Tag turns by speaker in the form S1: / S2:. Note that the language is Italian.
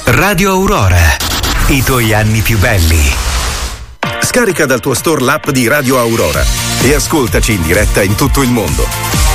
S1: Radio Aurora, i tuoi anni più belli.
S2: Scarica dal tuo store l'app di Radio Aurora e ascoltaci in diretta in tutto il mondo.